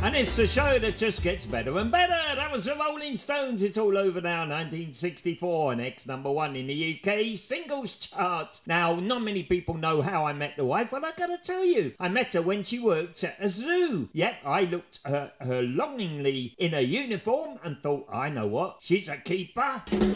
And it's the show that just gets better and better. That was the Rolling Stones. It's all over now. 1964 and ex-number 1 in the UK singles charts. Now, not many people know how I met the wife, but I gotta tell you, I met her when she worked at a zoo. Yep, I looked at her longingly in her uniform and thought, I know what, she's a keeper.